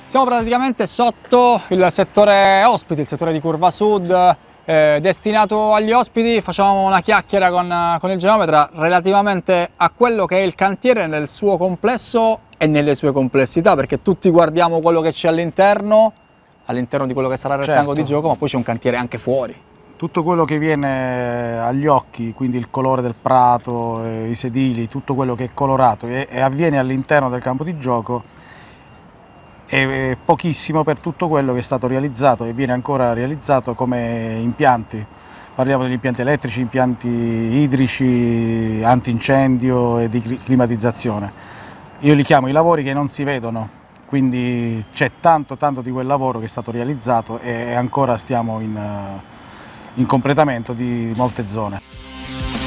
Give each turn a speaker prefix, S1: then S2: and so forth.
S1: Siamo praticamente sotto il settore ospiti, il settore di Curva Sud, destinato agli ospiti. Facciamo una chiacchiera con il geometra relativamente a quello che è il cantiere nel suo complesso e nelle sue complessità, perché tutti guardiamo quello che c'è all'interno di quello che sarà il rettangolo di gioco, ma poi c'è un cantiere anche fuori.
S2: Tutto quello che viene agli occhi, quindi il colore del prato, i sedili, tutto quello che è colorato e avviene all'interno del campo di gioco, è pochissimo per tutto quello che è stato realizzato e viene ancora realizzato come impianti. Parliamo degli impianti elettrici, impianti idrici, antincendio e di climatizzazione. Io li chiamo i lavori che non si vedono, quindi c'è tanto di quel lavoro che è stato realizzato e ancora stiamo in completamento di molte zone.